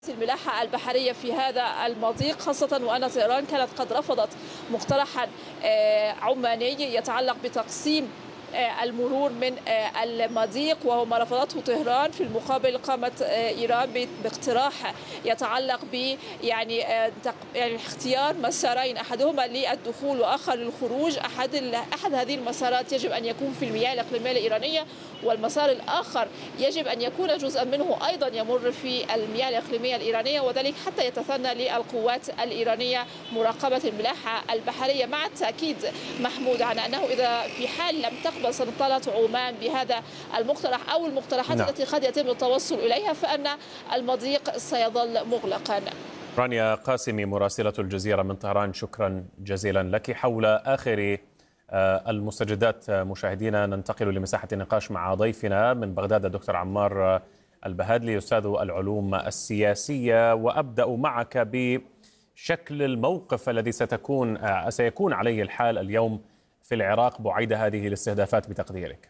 الملاحة البحرية في هذا المضيق، خاصة وأن طهران كانت قد رفضت مقترحا عماني يتعلق بتقسيم المرور من المضيق، وهو ما رفضته طهران. في المقابل قامت إيران باقتراح يتعلق ب يعني اختيار مسارين، أحدهما للدخول وآخر للخروج. أحد هذه المسارات يجب أن يكون في المياه الإقليمية الإيرانية، والمسار الآخر يجب أن يكون جزءا منه أيضا يمر في المياه الإقليمية الإيرانية، وذلك حتى يتثنى للقوات الإيرانية مراقبة الملاحة البحرية. مع التأكيد محمود على أنه إذا في حال لم تقبل سلطنة عمان بهذا المقترح أو المقترحات التي قد يتم التوصل إليها، فإن المضيق سيظل مغلقا. رانيا قاسمي مراسلة الجزيرة من طهران، شكرا جزيلا لك. حول آخر المستجدات مشاهدينا ننتقل لمساحة النقاش مع ضيفنا من بغداد الدكتور عمار البهادلي أستاذ العلوم السياسية، وأبدأ معك بشكل الموقف الذي سيكون عليه الحال اليوم في العراق بعيد هذه الاستهدافات بتقديرك.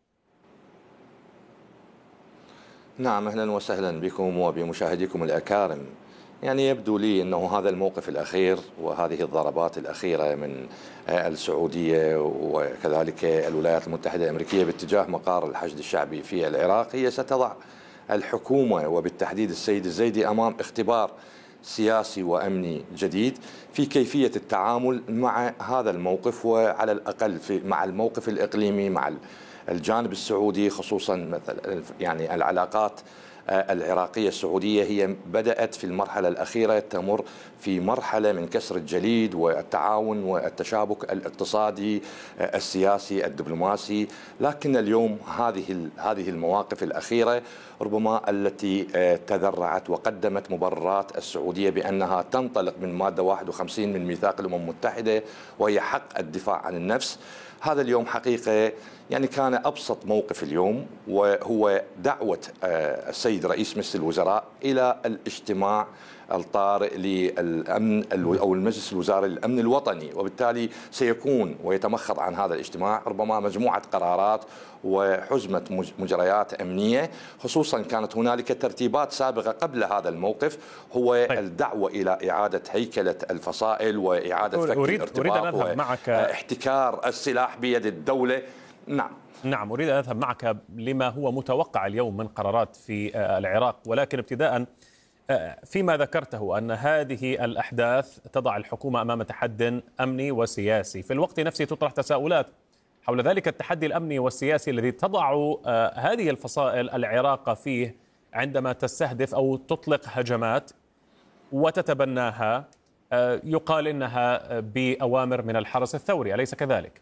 نعم، أهلا وسهلا بكم وبمشاهديكم الأكارم. يعني يبدو لي أنه هذا الموقف الأخير وهذه الضربات الأخيرة من السعودية وكذلك الولايات المتحدة الأمريكية باتجاه مقار الحشد الشعبي في العراق هي ستضع الحكومة وبالتحديد السيد الزيدي أمام اختبار سياسي وأمني جديد في كيفية التعامل مع هذا الموقف، وعلى الأقل مع الموقف الإقليمي مع الجانب السعودي، خصوصا مثلا يعني العلاقات العراقية السعودية هي بدأت في المرحلة الأخيرة تمر في مرحلة من كسر الجليد والتعاون والتشابك الاقتصادي السياسي الدبلوماسي. لكن اليوم هذه المواقف الأخيرة ربما التي تذرعت وقدمت مبررات السعودية بأنها تنطلق من مادة 51 من ميثاق الأمم المتحدة، وهي حق الدفاع عن النفس. هذا اليوم حقيقة يعني كان أبسط موقف اليوم، وهو دعوة السيد رئيس مجلس الوزراء إلى الاجتماع الطارئ للأمن أو المجلس الوزاري للأمن الوطني، وبالتالي سيكون ويتمخض عن هذا الاجتماع ربما مجموعة قرارات وحزمة مجريات أمنية. خصوصا كانت هنالك ترتيبات سابقة قبل هذا الموقف، هو الدعوة إلى إعادة هيكلة الفصائل وإعادة فك الارتباط واحتكار السلاح بيد الدولة. نعم، أريد أن أذهب معك لما هو متوقع اليوم من قرارات في العراق، ولكن ابتداء فيما ذكرته أن هذه الأحداث تضع الحكومة أمام تحد أمني وسياسي، في الوقت نفسه تطرح تساؤلات حول ذلك التحدي الأمني والسياسي الذي تضع هذه الفصائل العراق فيه عندما تستهدف أو تطلق هجمات وتتبناها، يقال إنها بأوامر من الحرس الثوري، أليس كذلك؟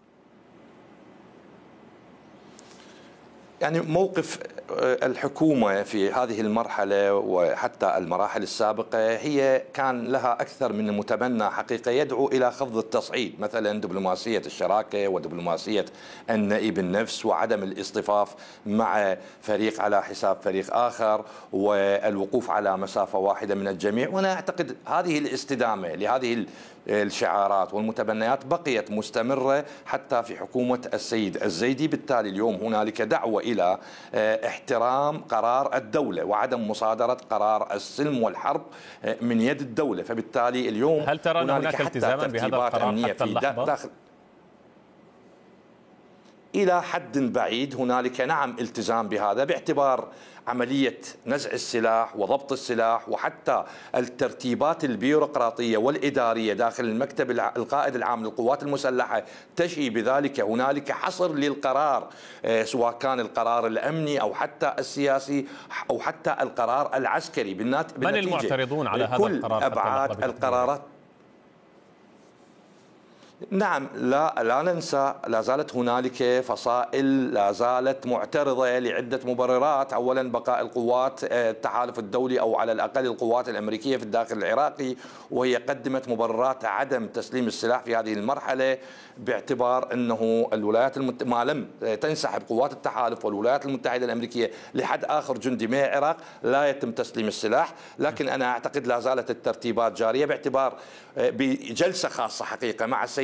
يعني موقف الحكومة في هذه المرحلة وحتى المراحل السابقة هي كان لها أكثر من متبنى حقيقة يدعو إلى خفض التصعيد، مثلا دبلوماسية الشراكة ودبلوماسية النائب النفس وعدم الاصطفاف مع فريق على حساب فريق آخر والوقوف على مسافة واحدة من الجميع. وأنا أعتقد هذه الاستدامة لهذه الشعارات والمتبنيات بقيت مستمرة حتى في حكومة السيد الزيدي. بالتالي اليوم هنالك دعوة إلى احترام قرار الدولة وعدم مصادرة قرار السلم والحرب من يد الدولة. فبالتالي اليوم هل ترى أن هناك التزاما بهذا القرار حتى اللحظة؟ إلى حد بعيد هنالك نعم التزام بهذا، باعتبار عملية نزع السلاح وضبط السلاح وحتى الترتيبات البيروقراطية والإدارية داخل المكتب القائد العام للقوات المسلحة تشي بذلك. هنالك حصر للقرار، سواء كان القرار الأمني أو حتى السياسي أو حتى القرار العسكري. من المعترضون على هذا القرار؟ كل أبعاد القرارات. نعم، لا ننسى لا زالت هنالك فصائل لا زالت معترضة لعدة مبررات. أولا بقاء القوات التحالف الدولي أو على الأقل القوات الأمريكية في الداخل العراقي، وهي قدمت مبررات عدم تسليم السلاح في هذه المرحلة باعتبار أنه الولايات ما لم تنسحب قوات التحالف والولايات المتحدة الأمريكية لحد آخر جندي من العراق لا يتم تسليم السلاح. لكن أنا أعتقد لا زالت الترتيبات جارية باعتبار بجلسة خاصة حقيقة مع السيد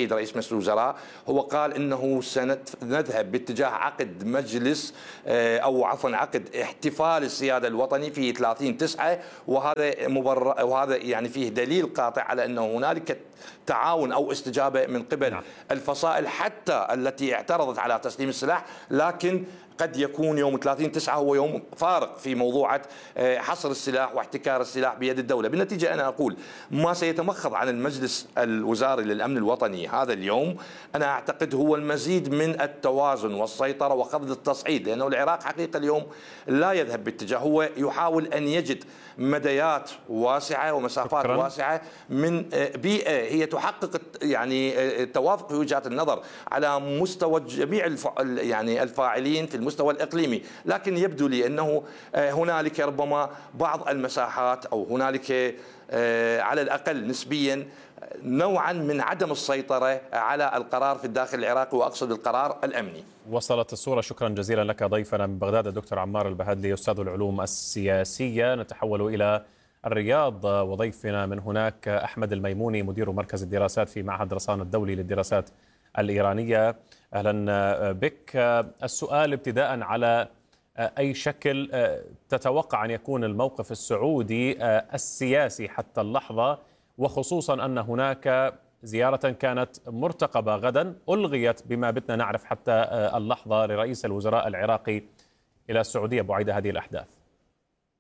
السعيد رئيس مجلس الوزراء هو قال انه سنذهب باتجاه عقد مجلس او عفوا عقد احتفال السياده الوطني في 30/9، وهذا يعني فيه دليل قاطع على انه هنالك تعاون او استجابه من قبل الفصائل حتى التي اعترضت على تسليم السلاح، لكن قد يكون يوم 30/9 هو يوم فارق في موضوعة حصر السلاح واحتكار السلاح بيد الدولة. بالنتيجة أنا أقول ما سيتمخض عن المجلس الوزاري للأمن الوطني هذا اليوم، أنا أعتقد هو المزيد من التوازن والسيطرة وخفض التصعيد، لأنه العراق حقيقة اليوم لا يذهب باتجاه، هو يحاول أن يجد مديات واسعة ومسافات واسعة من بيئة هي تحقق يعني التوافق في وجهات النظر على مستوى جميع يعني الفاعلين في المستوى الإقليمي، لكن يبدو لي أنه هنالك ربما بعض المساحات أو هنالك على الأقل نسبيا نوعا من عدم السيطرة على القرار في الداخل العراقي، وأقصد القرار الأمني. وصلت الصورة. شكرا جزيلا لك ضيفنا من بغداد الدكتور عمار البهادلي أستاذ العلوم السياسية. نتحول إلى الرياض وضيفنا من هناك أحمد الميموني مدير مركز الدراسات في معهد رصان الدولي للدراسات الإيرانية. أهلا بك. السؤال ابتداء، على أي شكل تتوقع أن يكون الموقف السعودي السياسي حتى اللحظة، وخصوصا أن هناك زيارة كانت مرتقبة غدا ألغيت بما بدنا نعرف حتى اللحظة لرئيس الوزراء العراقي إلى السعودية بعيد هذه الأحداث؟